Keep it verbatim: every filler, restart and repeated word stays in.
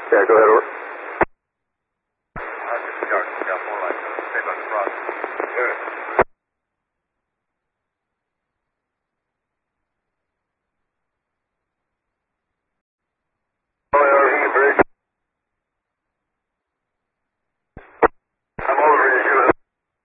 Yeah, go ahead, over. Uh, this is York. We got more like uh, stay by the cross. Good.